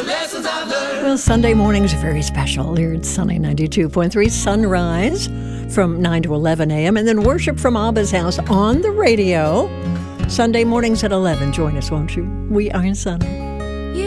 Well, Sunday mornings are very special here at Sunny 92.3 Sunrise from 9 to 11 a.m. and then worship from Abba's house on the radio Sunday mornings at 11. Join us, won't you? We are Sunny.